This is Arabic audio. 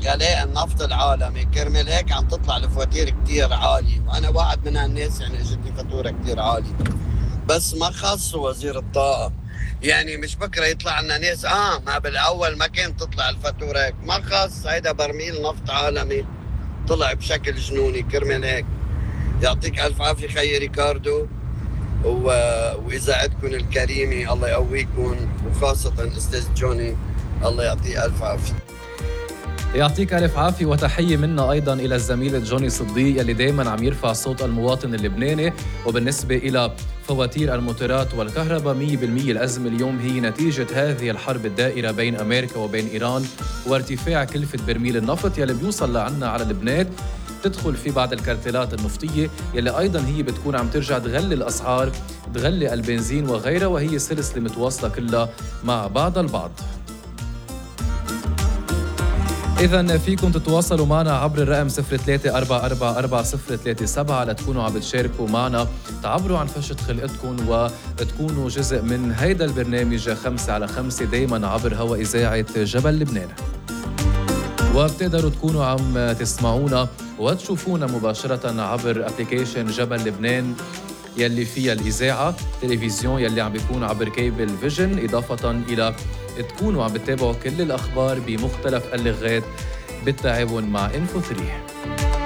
غلاء النفط العالمي، كرمال هيك عم تطلع الفواتير كتير عالية، وأنا واحد من هالناس يعني اجتني فاتورة كتير عالية. بس ما خصوا وزير الطاقة، يعني مش بكره يطلع لنا ناس ما بالاول ما كانت تطلع الفاتوره هيك، ما خص هيدا برميل نفط عالمي طلع بشكل جنوني. كرمال هيك يعطيك الف عافيه خيي ريكاردو، و... واذاعتكم الكريمه الله يقويكم، وخاصه استاذ جوني الله يعطيه الف عافيه. يعطيك ألف عافية، وتحية منا أيضاً إلى الزميل جوني صديق يلي دايماً عم يرفع صوت المواطن اللبناني. وبالنسبة إلى فواتير الموتورات والكهرباء 100% الأزمة اليوم هي نتيجة هذه الحرب الدائرة بين أمريكا وبين إيران، وارتفاع كلفة برميل النفط يلي بيوصل لعنا على لبنان، تدخل في بعض الكارتيلات النفطية يلي أيضاً هي بتكون عم ترجع تغلي الأسعار، تغلي البنزين وغيرها، وهي سلسلة متواصلة كلها مع بعض البعض. إذن فيكم تتواصلوا معنا عبر الرقم 03444037 لتكونوا عم بتشاركوا معنا، تعبروا عن فشة خلقتكم وتكونوا جزء من هيدا البرنامج 5 على 5 دايما عبر هوا إذاعة جبل لبنان. وبتقدروا تكونوا عم تسمعونا وتشوفونا مباشرة عبر أبليكيشن جبل لبنان يلي فيها الإذاعة، تلفزيون يلي عم بيكون عبر كيبل فيجن، إضافة إلى تكونوا عم بتتابعوا كل الأخبار بمختلف اللغات بالتعاون مع إنفو 3.